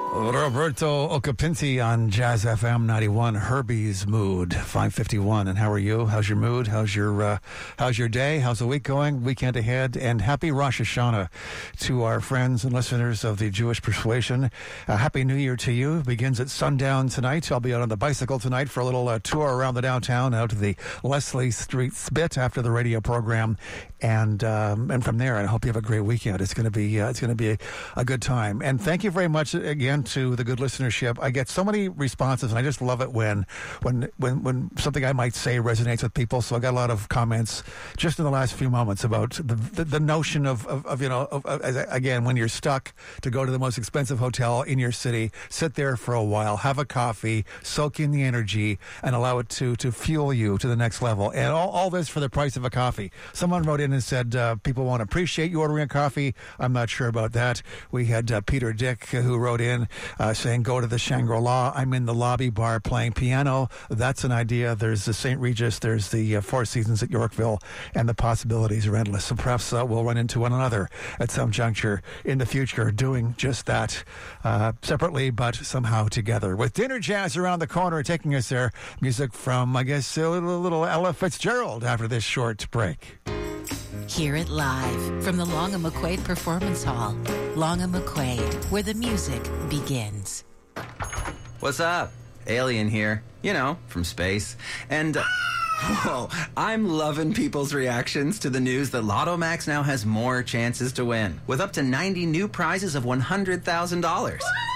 Roberto Occhipinti on Jazz FM 91. Herbie's Mood 5:51. And how are you? How's your mood? How's your day? How's the week going? Weekend ahead. And happy Rosh Hashanah to our friends and listeners of the Jewish persuasion. Happy New Year to you. Begins at sundown tonight. I'll be out on the bicycle tonight for a little tour around the downtown, out to the Leslie Street Spit after the radio program, and from there. I hope you have a great weekend. It's going to be a good time. And thank you very much again to the good listenership. I get so many responses, and I just love it when something I might say resonates with people. So I got a lot of comments just in the last few moments about the notion of again, when you're stuck, to go to the most expensive hotel in your city, sit there for a while, have a coffee, soak in the energy, and allow it to fuel you to the next level. And all this for the price of a coffee. Someone wrote in and said people won't appreciate you ordering a coffee. I'm not sure about that. We had Peter Dick who wrote in saying, go to the Shangri-La. I'm in the lobby bar playing piano. That's an idea. There's the St. Regis. There's the Four Seasons at Yorkville, and the possibilities are endless. So perhaps we'll run into one another at some juncture in the future doing just that, separately but somehow together. With Dinner Jazz around the corner taking us there, music from, I guess, a little Ella Fitzgerald after this short break. Hear it live from the Long & McQuaid Performance Hall. Long & McQuaid, where the music begins. What's up? Alien here. You know, from space. And, whoa, I'm loving people's reactions to the news that Lotto Max now has more chances to win, with up to 90 new prizes of $100,000.